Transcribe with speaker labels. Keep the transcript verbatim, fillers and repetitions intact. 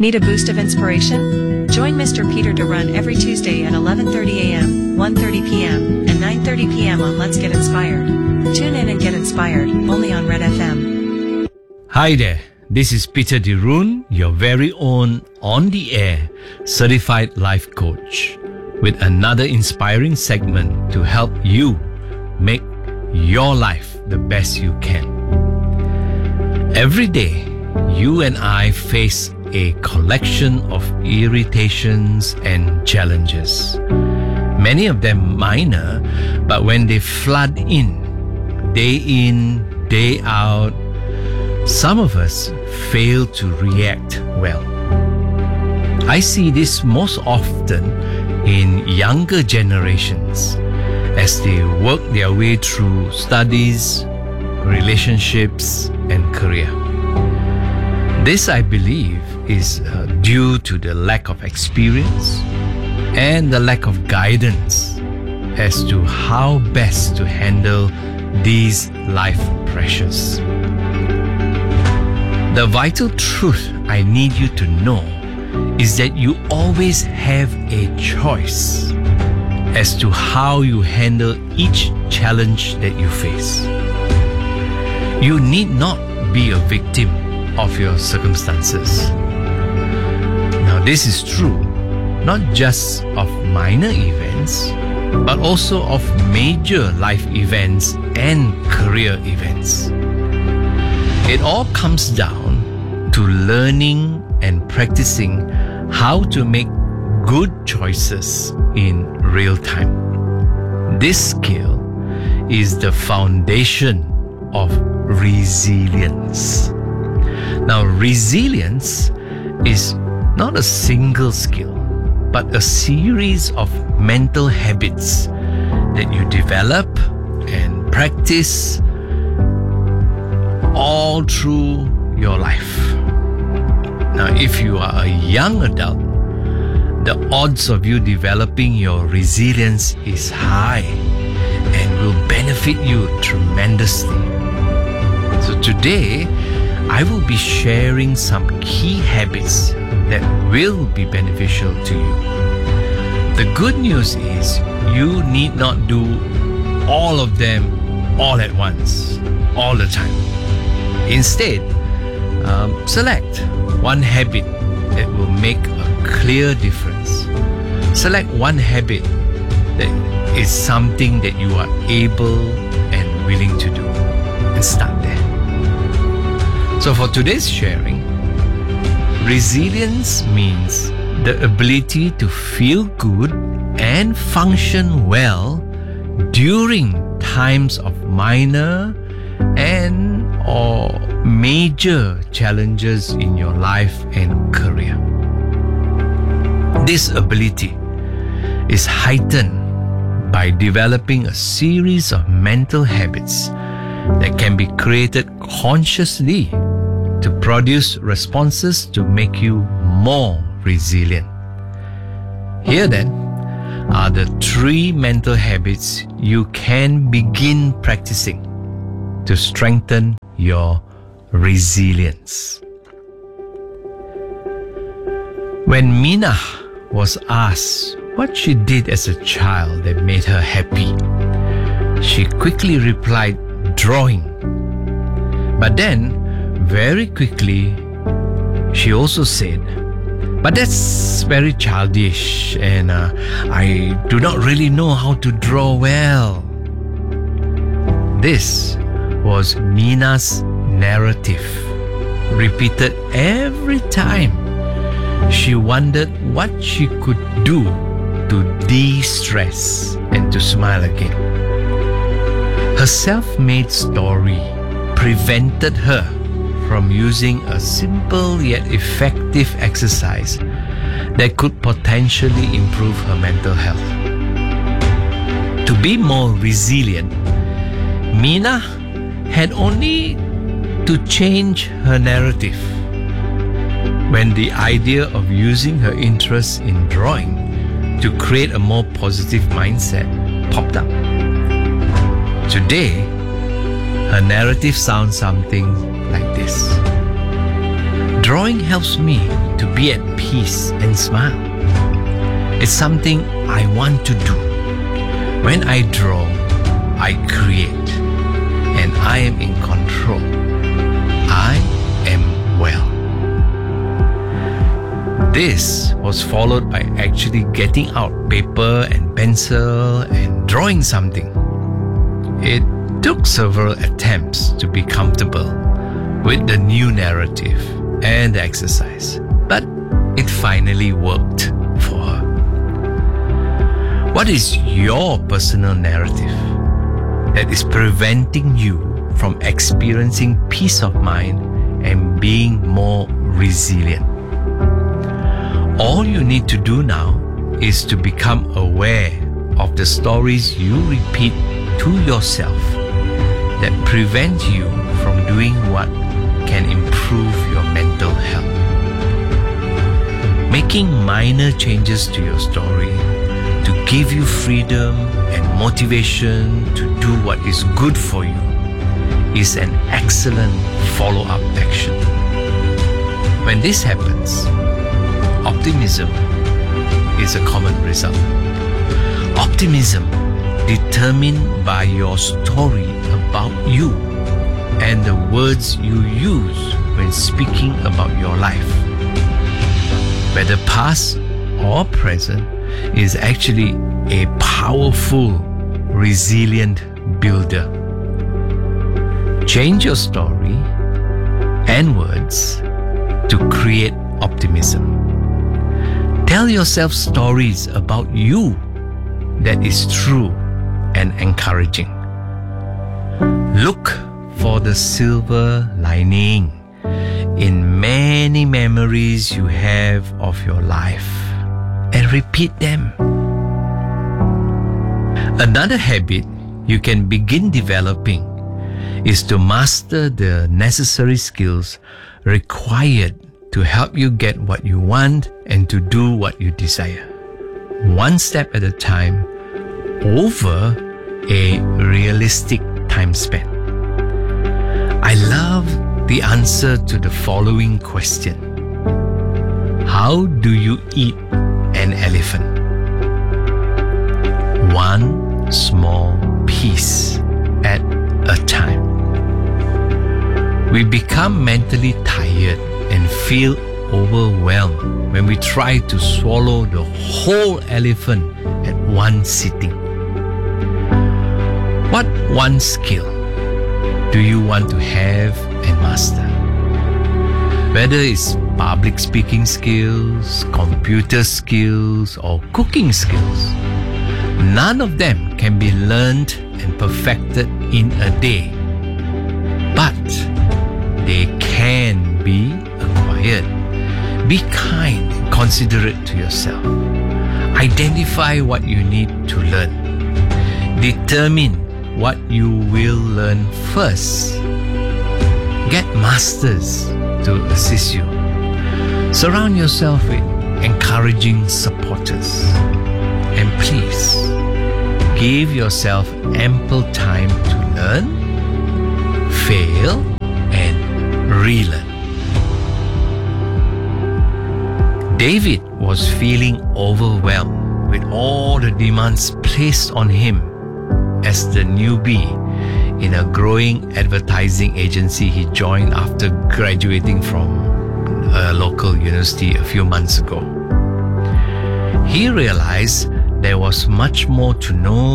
Speaker 1: Need a boost of inspiration? Join Mister Peter to run every Tuesday at eleven thirty a.m., one thirty p.m., and nine thirty p.m. on Let's Get Inspired. Tune in and get inspired, only on Red F M.
Speaker 2: Hi there, this is Peter Dirun, your very own on-the-air certified life coach, with another inspiring segment to help you make your life the best you can. Every day, you and I face a collection of irritations and challenges. Many of them minor, but when they flood in, day in, day out, some of us fail to react well. I see this most often in younger generations as they work their way through studies, relationships, and career. This, I believe, is uh, due to the lack of experience and the lack of guidance as to how best to handle these life pressures. The vital truth I need you to know is that you always have a choice as to how you handle each challenge that you face. You need not be a victim of your circumstances. Now, this is true not just of minor events, but also of major life events and career events. It all comes down to learning and practicing how to make good choices in real time. This skill is the foundation of resilience. Now, resilience is not a single skill, but a series of mental habits that you develop and practice all through your life. Now, if you are a young adult, the odds of you developing your resilience is high and will benefit you tremendously. So today, I will be sharing some key habits that will be beneficial to you. The good news is you need not do all of them all at once, all the time. Instead, um, select one habit that will make a clear difference. Select one habit that is something that you are able and willing to do, and start there. So for today's sharing, resilience means the ability to feel good and function well during times of minor and or major challenges in your life and career. This ability is heightened by developing a series of mental habits that can be created consciously to produce responses to make you more resilient. Here then are the three mental habits you can begin practicing to strengthen your resilience. When Mina was asked what she did as a child that made her happy, she quickly replied, drawing. But then, very quickly, she also said, but that's very childish and uh, I do not really know how to draw well. This was Mina's narrative, repeated every time she wondered what she could do to de-stress and to smile again. Her self-made story prevented her from using a simple yet effective exercise that could potentially improve her mental health. To be more resilient, Mina had only to change her narrative. When the idea of using her interest in drawing to create a more positive mindset popped up. Today, her narrative sounds something like this. Drawing helps me to be at peace and smile. It's something I want to do. When I draw, I create, and I am in control. I am well. This was followed by actually getting out paper and pencil and drawing something. It took several attempts to be comfortable with the new narrative and the exercise, but it finally worked for her. What is your personal narrative that is preventing you from experiencing peace of mind and being more resilient? All you need to do now is to become aware of the stories you repeat to yourself that prevent you from doing what can improve your mental health. Making minor changes to your story to give you freedom and motivation to do what is good for you is an excellent follow-up action. When this happens, optimism is a common result. Optimism determined by your story about you and the words you use when speaking about your life, whether past or present, is actually a powerful, resilient builder. Change your story and words to create optimism. Tell yourself stories about you that is true and encouraging. Look for the silver lining in many memories you have of your life and repeat them. Another habit you can begin developing is to master the necessary skills required to help you get what you want and to do what you desire, one step at a time, over a realistic time span. I love the answer to the following question: how do you eat an elephant? One small piece at a time. We become mentally tired and feel overwhelmed when we try to swallow the whole elephant at one sitting. What one skill do you want to have and master? Whether it's public speaking skills, computer skills, or cooking skills, none of them can be learned and perfected in a day, but they can be acquired. Be kind and considerate to yourself. Identify what you need to learn. Determine what you will learn first. Get masters to assist you. Surround yourself with encouraging supporters. And please, give yourself ample time to learn, fail, and relearn. David was feeling overwhelmed with all the demands placed on him as the newbie in a growing advertising agency he joined after graduating from a local university a few months ago. He realized there was much more to know